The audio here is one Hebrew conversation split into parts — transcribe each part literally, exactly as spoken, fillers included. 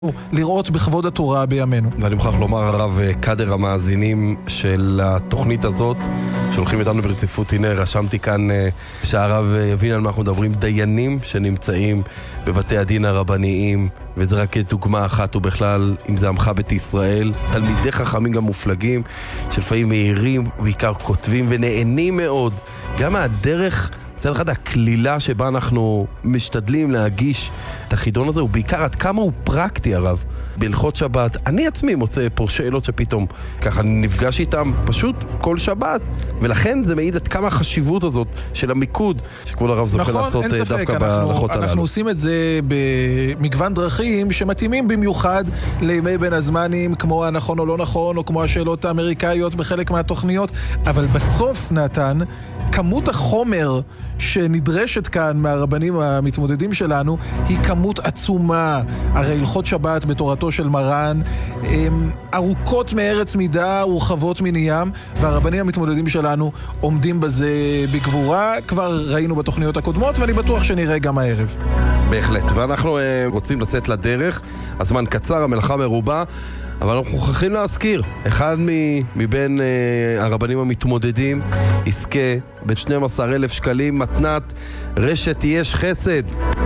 לראות בכבוד התורה בימינו. ואני מוכרח לומר, הרב, קדר המאזינים של התוכנית הזאת שהולכים איתנו ברציפות, הנה רשמתי כאן שהרב יבין על מה אנחנו מדברים, דיינים שנמצאים בבתי הדין הרבניים, וזה רק דוגמה אחת, ובכלל אם זה עמך בית ישראל, תלמידי חכמים גם מופלגים שלפעמים מהירים ובעיקר כותבים ונהנים מאוד גם מהדרך, מצד אחד הכלילה שבה אנחנו משתדלים להגיש את החידון הזה, ובעיקר עד כמה הוא פרקטי, הרב, בהלכות שבת. אני עצמי מוצא פה שאלות שפתאום ככה נפגש איתם פשוט כל שבת, ולכן זה מעיד עד כמה החשיבות הזאת של המיקוד שכבוד הרב זוכה נכון, לעשות אין ספק, דווקא אנחנו, בהלכות הללו. אנחנו עושים את זה במגוון דרכים שמתאימים במיוחד לימי בין הזמנים, כמו הנכון או לא נכון, או כמו השאלות האמריקאיות בחלק מהתוכניות, אבל בסוף, נתן, כמות החומר שנדרשת כאן מהרבנים המתמודדים שלנו היא כמות עצומה. הרי הלכות שבת בתורתו של מרן הם ארוכות מארץ מידה, רוחבות מן ים, והרבנים המתמודדים שלנו עומדים בזה בגבורה. כבר ראינו בתוכניות הקודמות, ואני בטוח שנראה גם הערב. בהחלט, ואנחנו uh, רוצים לצאת לדרך. הזמן קצר, המלאכה מרובה, אבל אנחנו מוכרחים להזכיר, אחד מבין uh, הרבנים המתמודדים יזכה ב-שנים עשר אלף שקלים מתנת רשת יש חסד.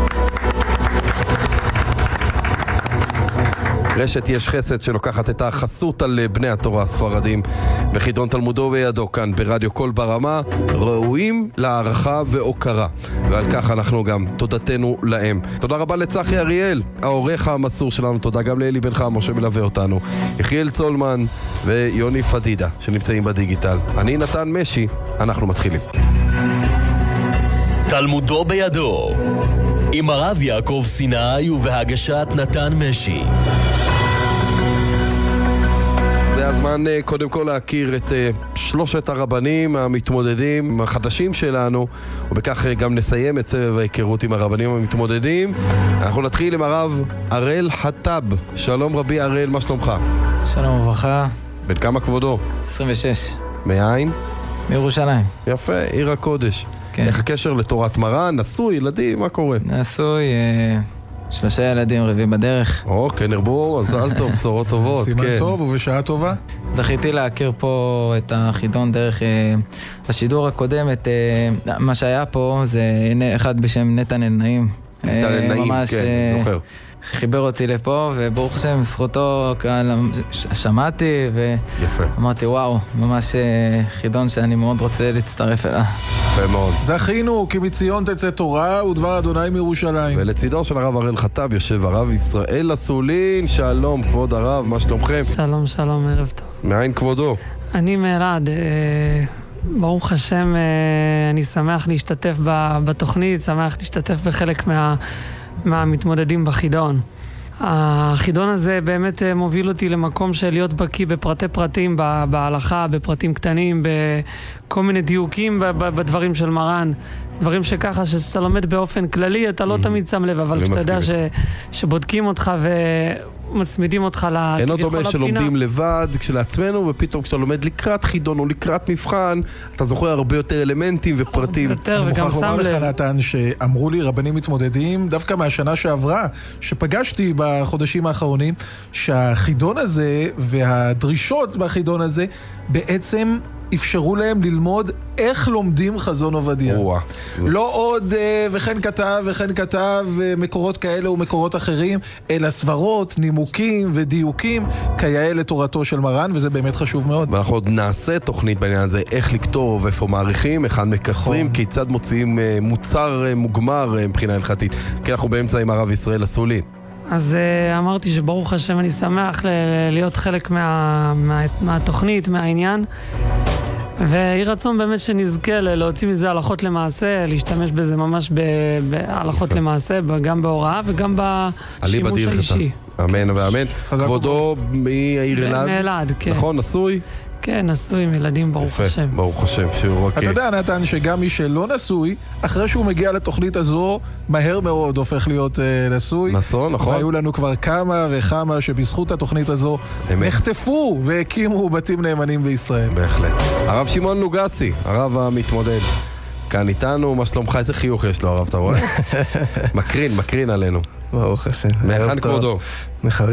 רשת יש חסד שלוקחת את החסות על בני התורה הספרדים בחידון תלמודו בידו כאן ברדיו קול ברמה, ראויים להערכה והוקרה, ועל כך אנחנו גם תודתנו להם. תודה רבה לצחי אריאל, העורך המסור שלנו, תודה גם לאלי בן חמו שמלווה אותנו, יחיאל צולמן ויוני פדידה שנמצאים בדיגיטל. אני נתן משי, אנחנו מתחילים. תלמודו בידו עם הרב יעקב סיני ובהגשת נתן משי. זה הזמן קודם כל להכיר את שלושת הרבנים המתמודדים החדשים שלנו, ובכך גם נסיים את סבב ההיכרות עם הרבנים המתמודדים. אנחנו נתחיל עם הרב הראל חטב. שלום רבי הראל, מה שלומך? שלום וברכה. בן כמה כבודו? עשרים ושש. מאין? מירושלים. יפה, עיר הקודש. כן. איך הקשר לתורת מרן? נשוי, ילדים, מה קורה? נשוי, אה, שלושה ילדים, רביעים בדרך. או, כן הרבו, מזל טוב, בשורות טובות. סימן כן. טוב ובשעה טובה. זכיתי להכיר פה את החידון דרך אה, השידור הקודם, את אה, מה שהיה פה, זה אחד בשם נתן אלנעים. נתן אלנעים, ממש, כן, אה, זוכר. חיבר אותי לפה, וברוך השם, זכותו שמעתי, ואמרתי, וואו, ממש חידון שאני מאוד רוצה להצטרף אליו. יפה מאוד. זכינו, כי מציון תצא תורה ודבר אדוני מירושלים. ולצידו של הרב הראל חטב יושב הרב ישראל אסולין. שלום, כבוד הרב, מה שלומכם? שלום, שלום, ערב טוב. מאין כבודו? אני מאלעד. ברוך השם, אני שמח להשתתף בתוכנית, שמח להשתתף בחלק מה... מהמתמודדים בחידון. החידון הזה באמת מוביל אותי למקום של להיות בקיא בפרטי פרטים, בהלכה, בפרטים קטנים, בכל מיני דיוקים בדברים של מרן. דברים שככה שאתה לומד באופן כללי, אתה לא תמיד שם לב, אבל כשאתה יודע שבודקים אותך ומצמידים אותך לכל הפינה. אין עוד דומה שלומדים לבד כשלעצמנו, ופתאום כשאתה לומד לקראת חידון או לקראת מבחן, אתה זוכר הרבה יותר אלמנטים ופרטים. יותר, וגם שם לב. אני מוכרח לומר לך, נתן, שאמרו לי רבנים מתמודדים, דווקא מהשנה שעברה, שפגשתי בחודשים האחרונים, שהחידון הזה והדרישות בחידון הזה בעצם אפשרו להם ללמוד איך לומדים חזון עובדיה. לא עוד וכן כתב וכן כתב מקורות כאלה ומקורות אחרים, אלא סברות, נימוקים ודיוקים כיאה לתורתו של מרן, וזה באמת חשוב מאוד. ואנחנו עוד נעשה תוכנית בעניין הזה, איך לכתוב, איפה מעריכים, איך מקצרים, כיצד מוציאים מוצר מוגמר מבחינה הלכתית. כי אנחנו באמצע עם הרב ישראל אסולין. אז uh, אמרתי שברוך השם אני שמח ל- להיות חלק מה- מה- מהתוכנית, מהעניין, ויהי רצון באמת שנזכה להוציא מזה הלכות למעשה, להשתמש בזה ממש בהלכות למעשה, גם בהוראה וגם בשימוש האישי. אמן ואמן. כבודו מהעיר אלעד? מאלעד, כן. נכון, נשוי? כן, נשוי עם ילדים, ברוך השם. ברוך השם, שהוא רק... אתה יודע, נתן, שגם מי שלא נשוי, אחרי שהוא מגיע לתוכנית הזו, מהר מאוד הופך להיות uh, נשוי. נכון, נכון. והיו לנו כבר כמה וכמה שבזכות התוכנית הזו נחטפו והקימו בתים נאמנים בישראל. בהחלט. הרב שמעון לוגסי, הרב המתמודד. כאן איתנו. מה שלומך? איזה חיוך יש לו, הרב, אתה רואה? מקרין, מקרין עלינו. ברוך השם. מהיכן כבודו? מחריש.